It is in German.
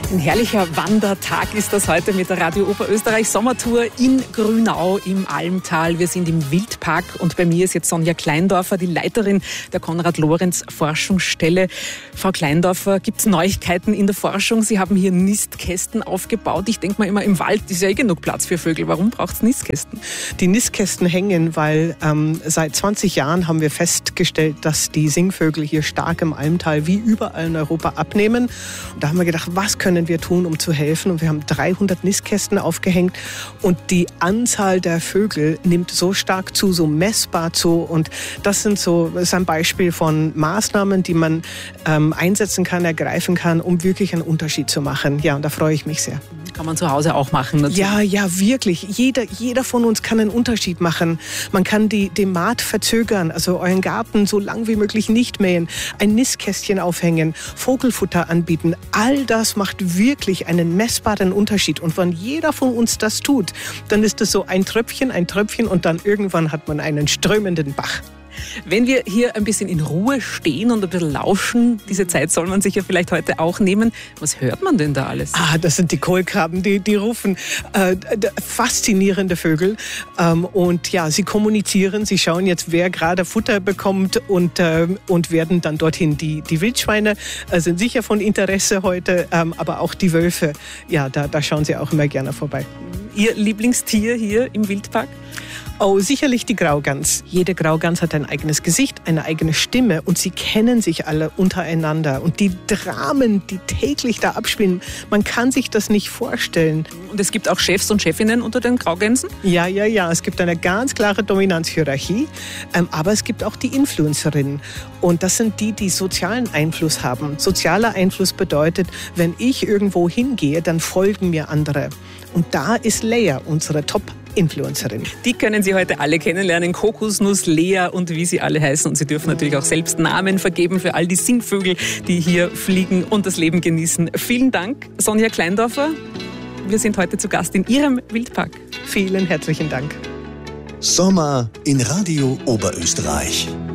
Ein herrlicher Wandertag ist das heute mit der Radio Oberösterreich Sommertour in Grünau im Almtal. Wir sind im Wildpark und bei mir ist jetzt Sonja Kleindorfer, die Leiterin der Konrad-Lorenz-Forschungsstelle. Frau Kleindorfer, gibt es Neuigkeiten in der Forschung? Sie haben hier Nistkästen aufgebaut. Ich denke mal immer, im Wald ist ja genug Platz für Vögel. Warum braucht es Nistkästen? Die Nistkästen hängen, weil seit 20 Jahren haben wir festgestellt, dass die Singvögel hier stark im Almtal wie überall in Europa abnehmen. Und da haben wir gedacht, was können wir tun, um zu helfen? Und wir haben 300 Nistkästen aufgehängt und die Anzahl der Vögel nimmt so stark zu, so messbar zu. Und das ist ein Beispiel von Maßnahmen, die man einsetzen kann, ergreifen kann, um wirklich einen Unterschied zu machen. Ja, und da freue ich mich sehr. Kann man zu Hause auch machen. Natürlich. Ja, wirklich. Jeder von uns kann einen Unterschied machen. Man kann den Maat verzögern, also euren Garten so lang wie möglich nicht mähen, ein Nistkästchen aufhängen, Vogelfutter anbieten. All das macht wirklich einen messbaren Unterschied. Und wenn jeder von uns das tut, dann ist es so ein Tröpfchen und dann irgendwann hat man einen strömenden Bach. Wenn wir hier ein bisschen in Ruhe stehen und ein bisschen lauschen, diese Zeit soll man sich ja vielleicht heute auch nehmen. Was hört man denn da alles? Das sind die Kohlkrabben, die rufen. Faszinierende Vögel. Und ja, sie kommunizieren, sie schauen jetzt, wer gerade Futter bekommt und werden dann dorthin. Die Wildschweine sind sicher von Interesse heute, aber auch die Wölfe, ja, da schauen sie auch immer gerne vorbei. Ihr Lieblingstier hier im Wildpark? Oh, sicherlich die Graugans. Jede Graugans hat ein eigenes Gesicht, eine eigene Stimme und sie kennen sich alle untereinander. Und die Dramen, die täglich da abspielen, man kann sich das nicht vorstellen. Und es gibt auch Chefs und Chefinnen unter den Graugänsen? Ja. Es gibt eine ganz klare Dominanzhierarchie, aber es gibt auch die Influencerinnen. Und das sind die sozialen Einfluss haben. Sozialer Einfluss bedeutet, wenn ich irgendwo hingehe, dann folgen mir andere. Und da ist Leia, unsere Top-Influencerin. Die können Sie heute alle kennenlernen. Kokosnuss, Lea und wie sie alle heißen. Und Sie dürfen natürlich auch selbst Namen vergeben für all die Singvögel, die hier fliegen und das Leben genießen. Vielen Dank, Sonja Kleindorfer. Wir sind heute zu Gast in Ihrem Wildpark. Vielen herzlichen Dank. Sommer in Radio Oberösterreich.